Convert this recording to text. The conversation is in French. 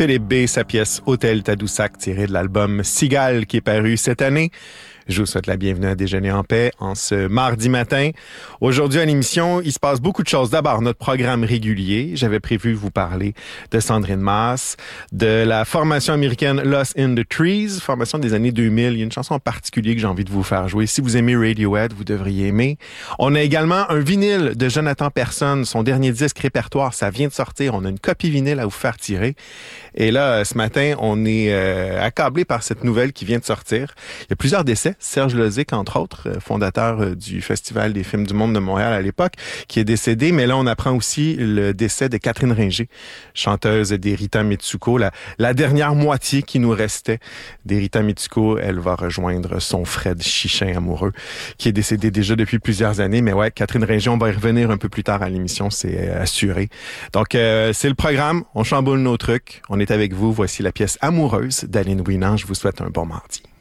Philippe B, sa pièce Hôtel Tadoussac, tirée de l'album Cigale qui est paru cette année. Je vous souhaite la bienvenue à Déjeuner en paix en ce mardi matin. Aujourd'hui à l'émission, il se passe beaucoup de choses. D'abord, notre programme régulier. J'avais prévu vous parler de Sandrine Masse, de la formation américaine Lost in the Trees, formation des années 2000. Il y a une chanson en particulier que j'ai envie de vous faire jouer. Si vous aimez Radiohead, vous devriez aimer. On a également un vinyle de Jonathan Persson, son dernier disque répertoire. Ça vient de sortir. On a une copie vinyle à vous faire tirer. Et là, ce matin, on est accablé par cette nouvelle qui vient de sortir. Il y a plusieurs décès. Serge Lozic, entre autres, fondateur du Festival des films du monde de Montréal à l'époque, qui est décédé. Mais là, on apprend aussi le décès de Catherine Ringer, chanteuse d'Erita Mitsuko, la dernière moitié qui nous restait d'Erita Mitsuko. Elle va rejoindre son Fred Chichin amoureux, qui est décédé déjà depuis plusieurs années. Mais ouais, Catherine Ringer, on va y revenir un peu plus tard à l'émission, c'est assuré. Donc, c'est le programme. On chamboule nos trucs. On est avec vous. Voici la pièce Amoureuse d'Aline Ouinan. Je vous souhaite un bon mardi.